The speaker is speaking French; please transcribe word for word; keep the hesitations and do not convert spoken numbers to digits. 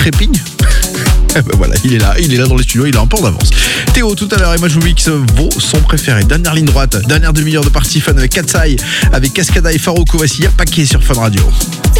Trépigne. Eh ben voilà, il est là, il est là dans les studios, il est un peu en avance. Théo tout à l'heure et moi je vous mixe vos sons préférés. Dernière ligne droite, dernière demi-heure de partie fun avec Katsai, avec Cascada et Farouko. Voici Y'a Paquet sur Fun Radio.